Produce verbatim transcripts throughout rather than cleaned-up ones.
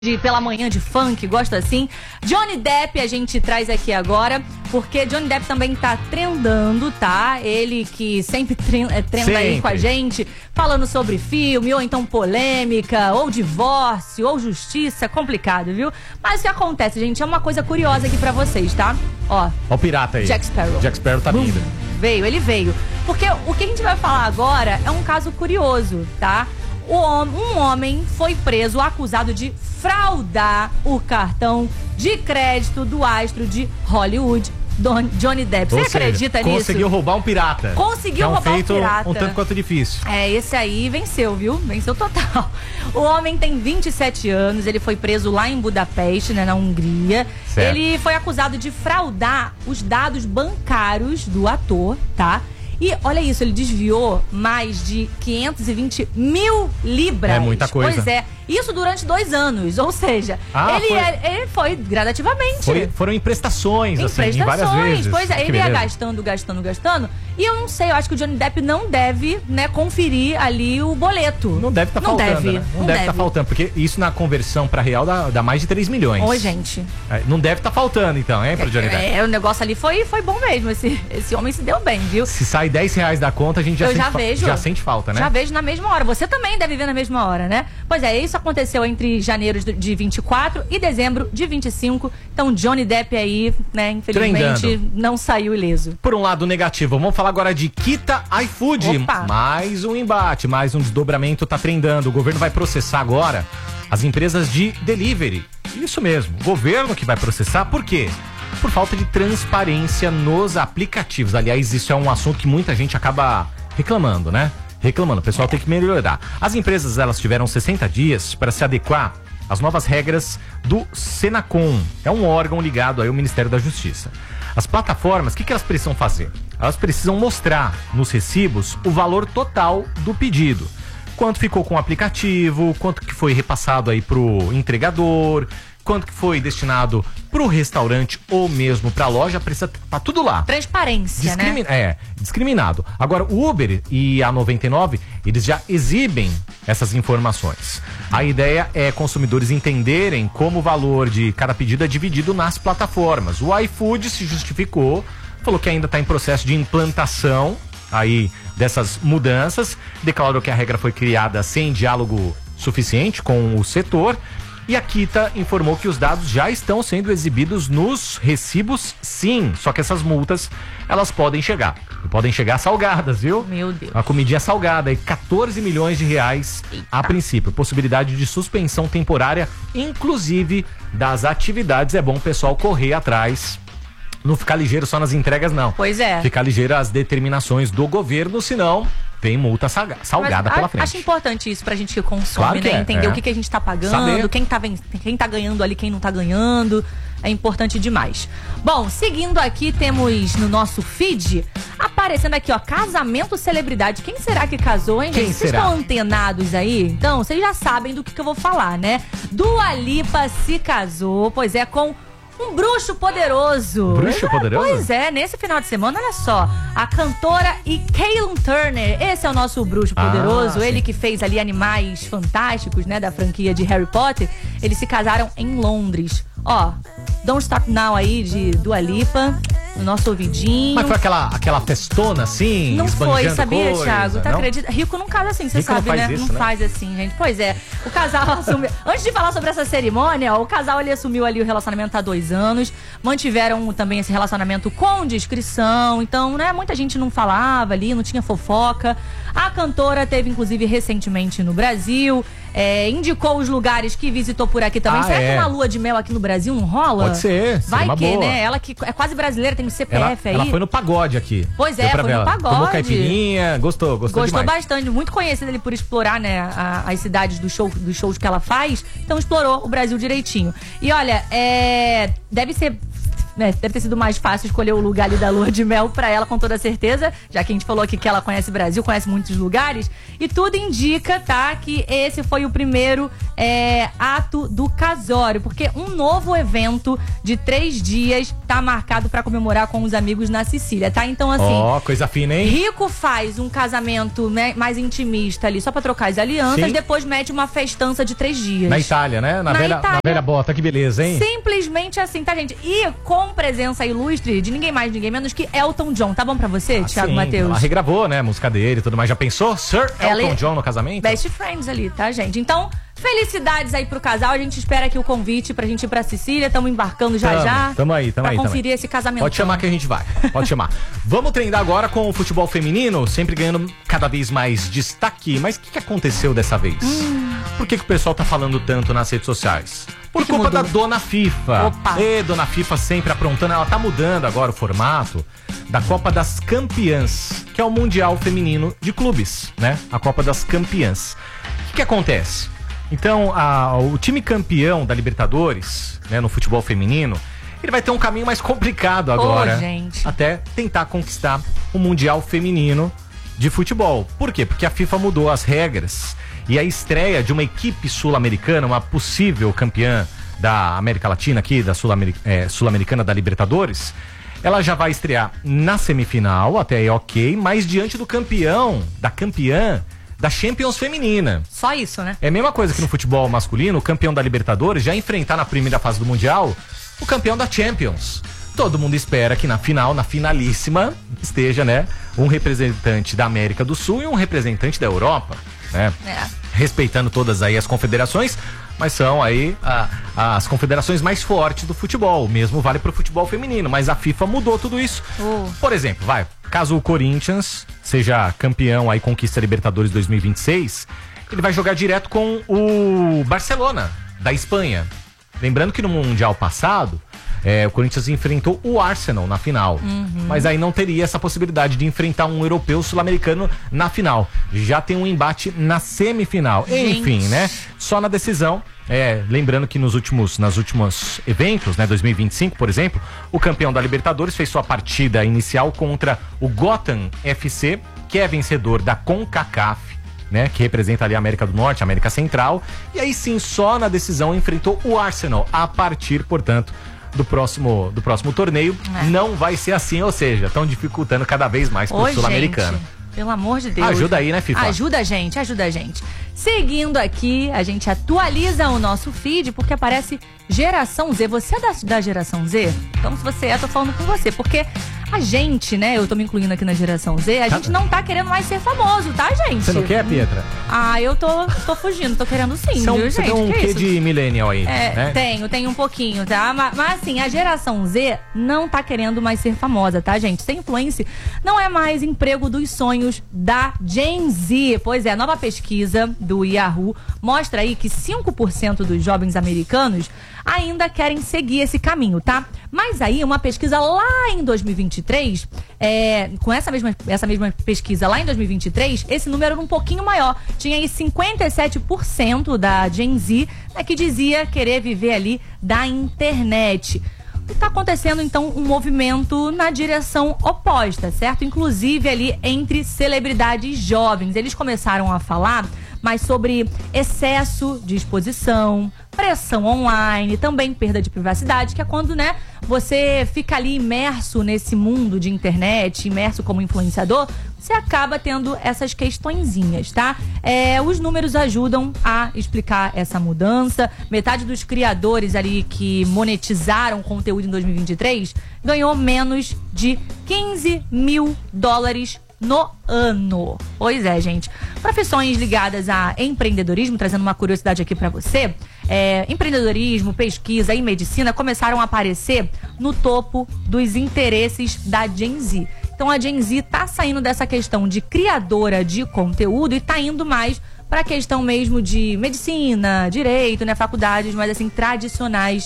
de pela manhã de funk, gosto assim. Johnny Depp a gente traz aqui agora, porque Johnny Depp também tá trendando, tá? Ele que sempre trenda, trenda sempre. aí com a gente, falando sobre filme, ou então polêmica, ou divórcio, ou justiça, complicado, viu? Mas o que acontece, gente, é uma coisa curiosa aqui pra vocês, tá? Ó, ó o pirata aí. Jack Sparrow. Jack Sparrow tá vindo. Veio, ele veio. Porque o que a gente vai falar agora é um caso curioso, tá? O hom- um homem foi preso acusado de fraudar o cartão de crédito do astro de Hollywood, Don- Johnny Depp. Você acredita nisso? Conseguiu roubar um pirata. Conseguiu é um roubar feito um pirata. um tanto quanto difícil. É, esse aí venceu, viu? Venceu total. O homem tem vinte e sete anos, ele foi preso lá em Budapeste, né, na Hungria. Certo. Ele foi acusado de fraudar os dados bancários do ator, tá? E olha isso, ele desviou mais de quinhentos e vinte mil libras. É muita coisa. Pois é, isso durante dois anos, ou seja, Ah, ele, foi... é, ele foi gradativamente. Foi, foram em prestações, Em assim, prestações, em várias vezes. pois é, Que ele ia beleza. gastando, gastando, gastando. E eu não sei, eu acho que o Johnny Depp não deve, né, conferir ali o boleto. Não deve estar tá faltando, deve, né? Não, não deve estar deve. tá faltando, porque isso na conversão pra real dá, dá mais de três milhões. Oi, gente. É, não deve estar tá faltando, então, hein, pro Johnny Depp. É, o negócio ali foi, foi bom mesmo, esse, esse homem se deu bem, viu? Se sai dez reais da conta, a gente já, Eu sente, já fa- vejo. já sente falta, né? Já vejo na mesma hora. Você também deve ver na mesma hora, né? Pois é, isso aconteceu entre janeiro de vinte e quatro e dezembro de vinte e cinco. Então, Johnny Depp aí, né, infelizmente, Trendando. não saiu ileso. Por um lado negativo, vamos falar agora de Kita iFood. Opa. Mais um embate, mais um desdobramento tá trendando. O governo vai processar agora as empresas de delivery. Isso mesmo, o governo que vai processar, por quê? Por falta de transparência nos aplicativos. Aliás, isso é um assunto que muita gente acaba reclamando, né? Reclamando, o pessoal tem que melhorar. As empresas, elas tiveram sessenta dias para se adequar às novas regras do Senacom. É um órgão ligado aí ao Ministério da Justiça. As plataformas, o que, que elas precisam fazer? Elas precisam mostrar nos recibos o valor total do pedido. Quanto ficou com o aplicativo, quanto que foi repassado aí pro entregador, quanto que foi destinado pro restaurante ou mesmo pra loja, precisa tá tudo lá. Transparência, Discrimi- né? É, discriminado. Agora, o Uber e a noventa e nove, eles já exibem essas informações. A ideia é consumidores entenderem como o valor de cada pedido é dividido nas plataformas. O iFood se justificou, falou que ainda está em processo de implantação aí dessas mudanças, declarou que a regra foi criada sem diálogo suficiente com o setor. E a Kita informou que os dados já estão sendo exibidos nos recibos, sim. Só que essas multas, elas podem chegar. E podem chegar salgadas, viu? Meu Deus. Uma comidinha salgada, aí quatorze milhões de reais a princípio. Possibilidade de suspensão temporária, inclusive das atividades. É bom o pessoal correr atrás. Não ficar ligeiro só nas entregas, não. Pois é. Ficar ligeiro às determinações do governo, senão tem multa salga- salgada Mas pela a- frente. Acho importante isso pra gente que consome, Claro que né? é, Entender é. o que, que a gente tá pagando, Saber. quem tá, ven- quem tá ganhando ali, quem não tá ganhando. É importante demais. Bom, seguindo aqui, temos no nosso feed, aparecendo aqui, ó, casamento celebridade. Quem será que casou, hein, Quem gente? Vocês será? estão antenados aí? Então, vocês já sabem do que, que eu vou falar, né? Dua Lipa se casou, pois é, com um bruxo poderoso. Bruxo É, poderoso? Pois é, nesse final de semana, olha só, a cantora e Caitlyn Turner, esse é o nosso bruxo Ah, poderoso, sim. ele que fez ali Animais Fantásticos, né, da franquia de Harry Potter, eles se casaram em Londres. Ó, Don't Stop Now aí, de Dua Lipa, no nosso ouvidinho. Mas foi aquela, aquela festona assim, Não foi, esbanjando sabia, coisa, Thiago? Tu não? acredita? Rico não casa assim, você Rico não sabe, faz né? isso, não né? faz assim, gente. Pois é, o casal assumiu... Antes de falar sobre essa cerimônia, ó, o casal ele assumiu ali o relacionamento há dois anos, mantiveram também esse relacionamento com discrição, então, né, muita gente não falava ali, não tinha fofoca. A cantora teve, inclusive, recentemente no Brasil, é, indicou os lugares que visitou por aqui também. Ah, Será é? que uma lua de mel aqui no Brasil não rola? Pode ser, seria Vai uma que, boa. né? Ela que é quase brasileira, tem o C P Ela, F aí. ela foi no pagode aqui. Pois Deu é, pra foi ver no ela. pagode. Tomou caipirinha, gostou, gostou, Gostou demais. bastante, muito conhecida ele por explorar, né, a- as cidades do show, dos shows que ela faz, então explorou o Brasil direitinho. E olha, é, deve ser né, deve ter sido mais fácil escolher o lugar ali da lua de mel pra ela, com toda certeza, já que a gente falou aqui que ela conhece o Brasil, conhece muitos lugares, e tudo indica, tá, que esse foi o primeiro é, ato do casório, porque um novo evento de três dias tá marcado pra comemorar com os amigos na Sicília, tá? Então, assim... Ó, oh, coisa fina, hein? Rico faz um casamento, né, mais intimista ali, só pra trocar as alianças, sim, depois mete uma festança de três dias. Na Itália, né? Na, na, velha, Itália. na velha bota, que beleza, hein? Simplesmente assim, tá, gente? E com presença ilustre de ninguém mais, ninguém menos que Elton John. Tá bom pra você, ah, Thiago Matheus? Ela regravou, né, a música dele e tudo mais. Já pensou? Sir ela Elton é John no casamento? Best friends ali, tá, gente? Então... felicidades aí pro casal, a gente espera aqui o convite pra gente ir pra Sicília, estamos embarcando já tamo, já. Tamo aí, tamo pra aí. Pra conferir tamo esse casamento. Pode chamar que a gente vai, pode chamar. Vamos treinar agora com o futebol feminino, sempre ganhando cada vez mais destaque. Mas o que, que aconteceu dessa vez? Hum. Por que, que o pessoal tá falando tanto nas redes sociais? Por que culpa que da dona FIFA. Opa. E dona FIFA sempre aprontando, ela tá mudando agora o formato da Copa das Campeãs, que é o Mundial Feminino de Clubes, né? A Copa das Campeãs. O que, que acontece? Então, a, o time campeão da Libertadores, né, no futebol feminino, ele vai ter um caminho mais complicado agora, oh, gente. até tentar conquistar o Mundial Feminino de futebol. Por quê? Porque a FIFA mudou as regras e a estreia de uma equipe sul-americana, uma possível campeã da América Latina aqui, da Sul-Americana é, Sul-Americana da Libertadores, ela já vai estrear na semifinal, até aí ok, mas diante do campeão, da campeã, da Champions feminina. Só isso, né? É a mesma coisa que no futebol masculino, o campeão da Libertadores já enfrentar na primeira fase do Mundial o campeão da Champions. Todo mundo espera que na final, na finalíssima, esteja, né, um representante da América do Sul e um representante da Europa, né? É. Respeitando todas aí as confederações, mas são aí a, as confederações mais fortes do futebol. O mesmo vale pro futebol feminino, mas a FIFA mudou tudo isso. Uh. Por exemplo, vai, caso o Corinthians seja campeão aí, conquista a Libertadores dois mil e vinte e seis, ele vai jogar direto com o Barcelona, da Espanha. Lembrando que no Mundial passado, é, o Corinthians enfrentou o Arsenal na final. Uhum. Mas aí não teria essa possibilidade de enfrentar um europeu sul-americano na final. Já tem um embate na semifinal. Gente. Enfim, né? Só na decisão. É, lembrando que nos últimos, nas últimos eventos, né, dois mil e vinte e cinco, por exemplo, o campeão da Libertadores fez sua partida inicial contra o Gotham F C, que é vencedor da CONCACAF, né, que representa ali a América do Norte, a América Central, e aí sim, só na decisão enfrentou o Arsenal, a partir, portanto, do próximo, do próximo torneio. É. Não vai ser assim, ou seja, estão dificultando cada vez mais pro sul-americano. Pelo amor de Deus. Ajuda aí, né, FIFA? Ajuda a gente, ajuda a gente. Seguindo aqui, a gente atualiza o nosso feed, porque aparece Geração Z. Você é da, da Geração Z? Então, se você é, tô falando com você, porque a gente, né, eu tô me incluindo aqui na Geração Z, a gente não tá querendo mais ser famoso, tá, gente? Você não quer, Pietra? Ah, eu tô, tô fugindo, tô querendo sim, São, viu, você gente? Você tem um que quê de millennial aí, é, né? Tenho, tenho um pouquinho, tá? Mas, mas assim, a Geração Z não tá querendo mais ser famosa, tá, gente? Ser influencer não é mais emprego dos sonhos da Gen Z. Pois é, a nova pesquisa do Yahoo mostra aí que cinco por cento dos jovens americanos ainda querem seguir esse caminho, tá? Mas aí, uma pesquisa lá em dois mil e vinte e três, é, com essa mesma, essa mesma pesquisa lá em dois mil e vinte e três, esse número era um pouquinho maior. Tinha aí cinquenta e sete por cento da Gen Z, né, que dizia querer viver ali da internet. Está acontecendo, então, um movimento na direção oposta, certo? Inclusive ali entre celebridades jovens. Eles começaram a falar mais sobre excesso de exposição, pressão online, também perda de privacidade, que é quando, né, você fica ali imerso nesse mundo de internet, imerso como influenciador, você acaba tendo essas questõezinhas, tá? É, os números ajudam a explicar essa mudança. Metade dos criadores ali que monetizaram conteúdo em dois mil e vinte e três ganhou menos de quinze mil dólares no ano. Pois é, gente. Profissões ligadas a empreendedorismo, trazendo uma curiosidade aqui pra você. É, empreendedorismo, pesquisa e medicina começaram a aparecer no topo dos interesses da Gen Z. Então a Gen Z tá saindo dessa questão de criadora de conteúdo e tá indo mais para a questão mesmo de medicina, direito, né, faculdades mais assim tradicionais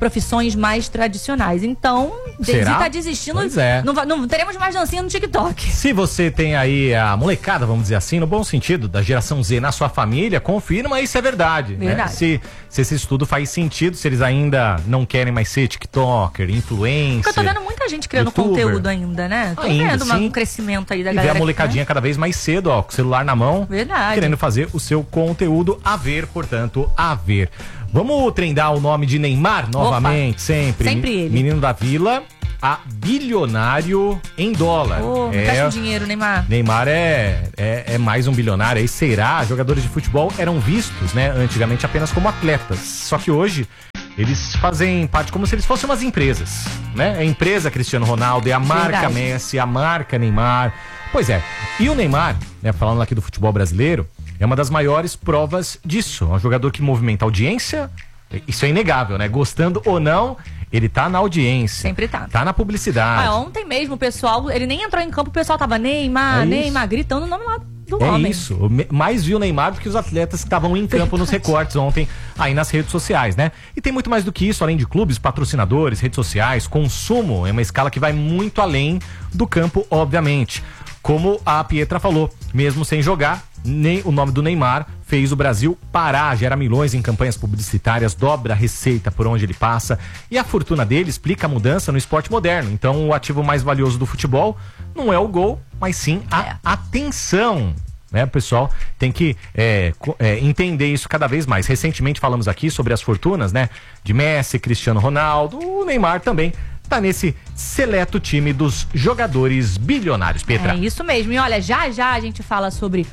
profissões mais tradicionais. Então, Jay-Z tá desistindo. Pois é. Não, não teremos mais dancinha no TikTok. Se você tem aí a molecada, vamos dizer assim, no bom sentido, da geração Z na sua família, confirma aí se é verdade. Verdade. Né? Se, se esse estudo faz sentido, se eles ainda não querem mais ser TikToker, influencer. Porque eu tô vendo muita gente criando YouTuber. Conteúdo ainda, né? Tô Ainda, vendo uma, sim. um crescimento aí da E galera. ver a molecadinha que, né? cada vez mais cedo, ó, com o celular na mão. Verdade. Querendo fazer o seu conteúdo a ver, portanto, a ver. Vamos trendar o nome de Neymar novamente, Opa. sempre. Sempre ele. Menino da Vila, a bilionário em dólar. Ô, oh, é, gasta um dinheiro, Neymar. Neymar é, é, é mais um bilionário, aí será? Jogadores de futebol eram vistos, né, antigamente apenas como atletas. Só que hoje eles fazem parte como se eles fossem umas empresas, né? É a empresa Cristiano Ronaldo, é a marca Verdade. Messi, a marca Neymar. Pois é. E o Neymar, né, falando aqui do futebol brasileiro, é uma das maiores provas disso. É um jogador que movimenta audiência, isso é inegável, né? Gostando ou não, ele tá na audiência. Sempre tá. Tá na publicidade. Ah, ontem mesmo o pessoal, ele nem entrou em campo, o pessoal tava Neymar, É Neymar, gritando o nome lá do É homem. isso, o me- mais viu o Neymar do que os atletas que estavam em campo nos recortes ontem aí nas redes sociais, né? E tem muito mais do que isso, além de clubes, patrocinadores, redes sociais, consumo, é uma escala que vai muito além do campo, obviamente. Como a Pietra falou, mesmo sem jogar, nem o nome do Neymar fez o Brasil parar, gera milhões em campanhas publicitárias, dobra a receita por onde ele passa, e a fortuna dele explica a mudança no esporte moderno. Então o ativo mais valioso do futebol não é o gol, mas sim a É. atenção. Né, o pessoal tem que é, co- é, entender isso cada vez mais. Recentemente falamos aqui sobre as fortunas, né, de Messi, Cristiano Ronaldo, o Neymar também tá nesse seleto time dos jogadores bilionários, Petra. É isso mesmo. E olha, já já a gente fala sobre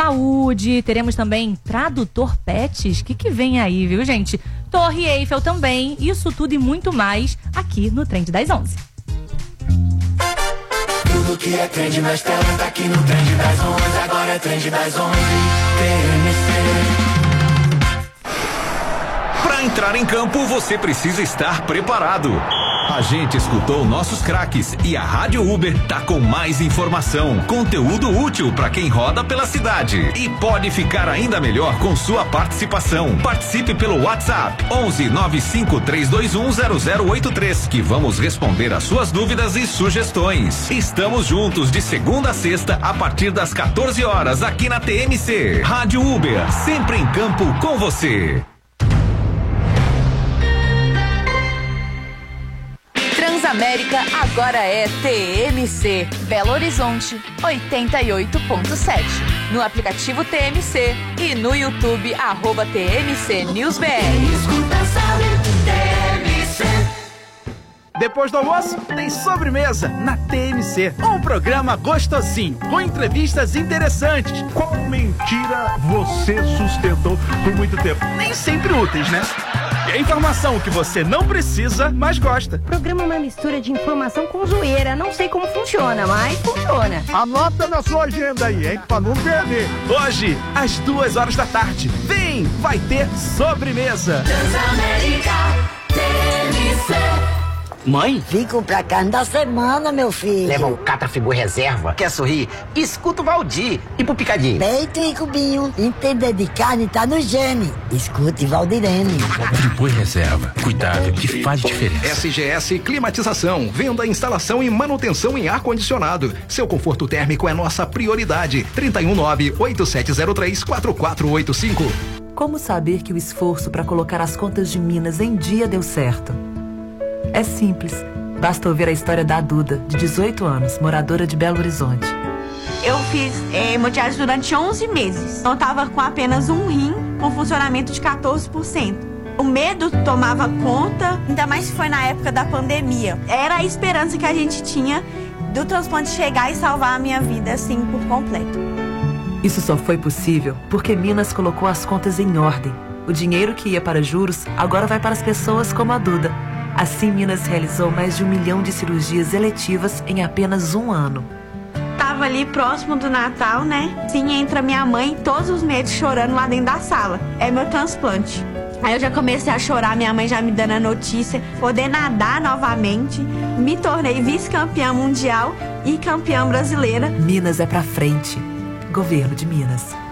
saúde, teremos também tradutor pets. O que que vem aí, viu, gente? Torre Eiffel também, isso tudo e muito mais aqui no Trend das onze. Tudo que é trend nas telas, tá aqui no Trend das onze. Agora é Trend das onze, T M C. Para entrar em campo, você precisa estar preparado. A gente escutou nossos craques e a Rádio Uber tá com mais informação, conteúdo útil para quem roda pela cidade e pode ficar ainda melhor com sua participação. Participe pelo WhatsApp onze nove cinco três dois um zero zero oito três que vamos responder as suas dúvidas e sugestões. Estamos juntos de segunda a sexta a partir das quatorze horas aqui na T M C. Rádio Uber, sempre em campo com você. Transamérica agora é T M C, Belo Horizonte oitenta e oito ponto sete. No aplicativo T M C e no YouTube, arroba T M C News B R. Escuta, sabe, T M C. Depois do almoço, tem sobremesa na T M C. Um programa gostosinho, com entrevistas interessantes. Qual mentira você sustentou por muito tempo? Nem sempre úteis, né? E a informação que você não precisa, mas gosta. O programa é uma mistura de informação com zoeira. Não sei como funciona, mas funciona. Anota na sua agenda aí, hein? Pra não perder. Hoje, às duas horas da tarde. Vem, vai ter sobremesa. Transamérica, T M C. Mãe? Fico pra cada semana, meu filho. Leva o Catrafigu Reserva. Quer sorrir? Escuta o Valdir. E pro Picadinho? Peito e cubinho. Entender de carne tá no gene. Escute Valdirene. Friboi Reserva. Cuidado que faz diferença. S G S Climatização. Venda, instalação e manutenção em ar-condicionado. Seu conforto térmico é nossa prioridade. trinta e um nove, oito sete zero três, quatro quatro oito cinco. Como saber que o esforço para colocar as contas de Minas em dia deu certo? É simples. Basta ouvir a história da Duda, de dezoito anos, moradora de Belo Horizonte. Eu fiz é, hemodiálise durante onze meses. Eu tava com apenas um rim, com funcionamento de quatorze por cento. O medo tomava conta, ainda mais se foi na época da pandemia. Era a esperança que a gente tinha do transplante chegar e salvar a minha vida, assim, por completo. Isso só foi possível porque Minas colocou as contas em ordem. O dinheiro que ia para juros agora vai para as pessoas como a Duda. Assim, Minas realizou mais de um milhão de cirurgias eletivas em apenas um ano. Tava ali próximo do Natal, né? Sim, entra minha mãe todos os meses chorando lá dentro da sala. É meu transplante. Aí eu já comecei a chorar, minha mãe já me dando a notícia. Poder nadar novamente. Me tornei vice-campeã mundial e campeã brasileira. Minas é pra frente. Governo de Minas.